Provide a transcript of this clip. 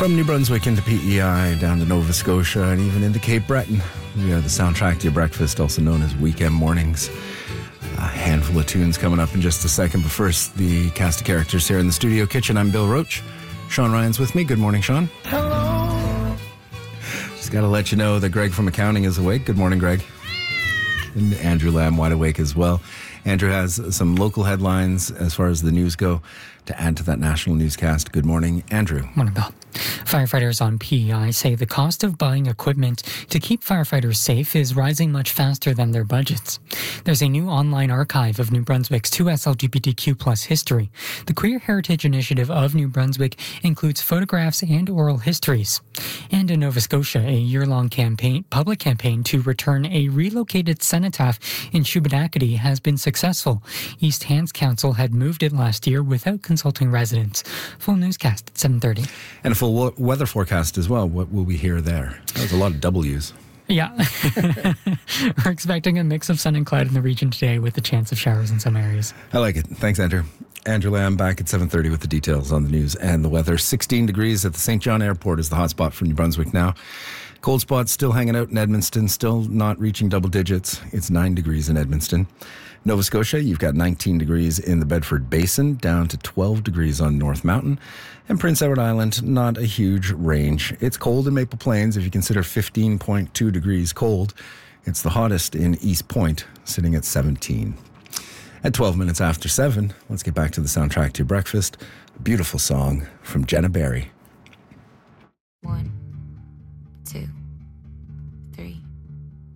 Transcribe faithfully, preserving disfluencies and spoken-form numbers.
From New Brunswick into P E I, down to Nova Scotia, and even into Cape Breton. We are the soundtrack to your breakfast, also known as Weekend Mornings. A handful of tunes coming up in just a second, but first, the cast of characters here in the studio kitchen. I'm Bill Roach. Sean Ryan's with me. Good morning, Sean. Hello. Just got to let you know that Greg from accounting is awake. Good morning, Greg. And Andrew Lamb wide awake as well. Andrew has some local headlines as far as the news go to add to that national newscast. Good morning, Andrew. Morning, Bill. Firefighters on P E I say the cost of buying equipment to keep firefighters safe is rising much faster than their budgets. There's a new online archive of New Brunswick's two S L G B T Q plus history. The Queer Heritage Initiative of New Brunswick includes photographs and oral histories. And in Nova Scotia, a year-long campaign, public campaign to return a relocated cenotaph in Shubenacadie has been successful. East Hants Council had moved it last year without consulting residents. Full newscast at seven thirty. And a full wo- weather forecast as well. What will we hear there? That was a lot of W's. Yeah. We're expecting a mix of sun and cloud in the region today with a chance of showers in some areas. I like it. Thanks, Andrew. Andrew Lamb back at seven thirty with the details on the news and the weather. sixteen degrees at the Saint John Airport is the hot spot for New Brunswick now. Cold spots still hanging out in Edmundston, still not reaching double digits. It's nine degrees in Edmundston. Nova Scotia, you've got nineteen degrees in the Bedford Basin, down to twelve degrees on North Mountain. And Prince Edward Island, not a huge range. It's cold in Maple Plains if you consider fifteen point two degrees cold. It's the hottest in East Point, sitting at seventeen. At twelve minutes after seven, let's get back to the soundtrack to your breakfast. A beautiful song from Jenna Barry. One, two.